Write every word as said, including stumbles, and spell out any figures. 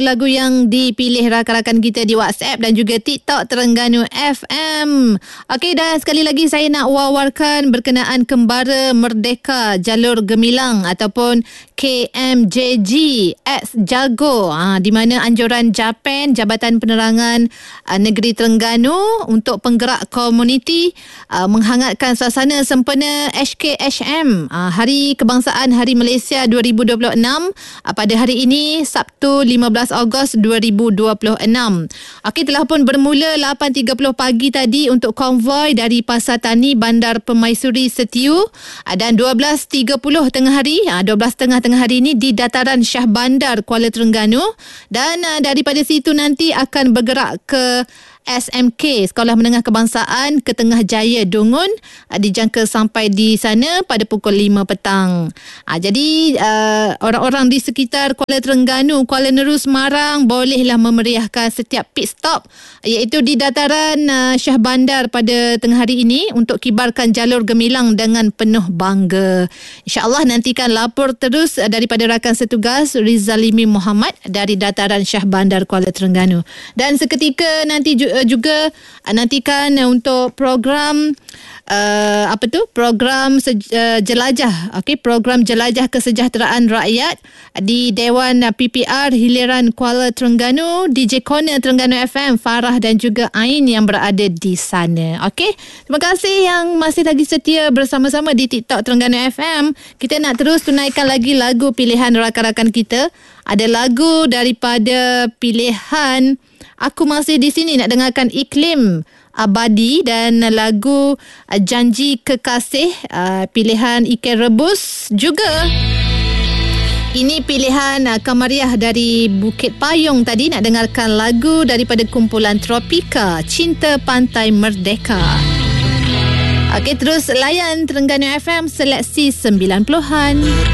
lagu yang dipilih rakan-rakan kita di WhatsApp dan juga TikTok Terengganu F M. Okey, dan sekali lagi saya nak wawarkan berkenaan Kembara Merdeka Jalur Gemilang ataupun K M J G X Jago, ha, di mana anjuran Japan Jabatan Penerangan uh, Negeri Terengganu untuk penggerak komuniti uh, menghangatkan suasana sempena H K H M, uh, Hari Kebangsaan Hari Malaysia dua ribu dua puluh enam, uh, pada hari ini Sabtu lima belas Ogos dua ribu dua puluh enam. Okey, telah pun bermula lapan tiga puluh pagi tadi untuk konvoi dari Pasar Tani Bandar Permaisuri Setiu, uh, dan dua belas tiga puluh tengah hari, uh, dua belas tiga puluh tengah hari ini di Dataran Shah Bandar Kuala Terengganu, dan uh, daripada situ nanti akan bergerak ke S M K Sekolah Menengah Kebangsaan Ketengah Jaya Dungun, uh, dijangka sampai di sana pada pukul lima petang. Uh, jadi uh, orang-orang di sekitar Kuala Terengganu, Kuala Neru, Semarang bolehlah memeriahkan setiap pit stop, iaitu di Dataran uh, Shah Bandar pada tengah hari ini untuk kibarkan jalur gemilang dengan penuh bangga. InsyaAllah nantikan lapor terus uh, daripada rakan setugas Rizalimi Muhammad dari Dataran Shah Bandar Kuala Terengganu. Dan seketika nanti juga juga nantikan untuk program uh, apa tu program sej- uh, jelajah okey program jelajah kesejahteraan rakyat di Dewan P P R Hiliran Kuala Terengganu, D J Corner Terengganu F M, Farah dan juga Ain yang berada di sana. Okey, terima kasih yang masih lagi setia bersama-sama di TikTok Terengganu F M. Kita nak terus tunaikan lagi lagu pilihan rakan-rakan kita. Ada lagu daripada pilihan Aku Masih di Sini, nak dengarkan Iklim Abadi, dan lagu uh, Janji Kekasih, uh, pilihan Ikan Rebus juga. Ini pilihan uh, Kamariah dari Bukit Payung tadi, nak dengarkan lagu daripada kumpulan Tropika, Cinta Pantai Merdeka. Okey, terus layan Terengganu F M seleksi sembilan puluhan.